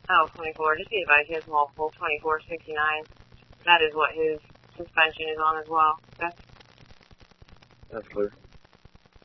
Oh, 24. Just be advised, he has multiple 2469. That is what his suspension is on as well. That's clear.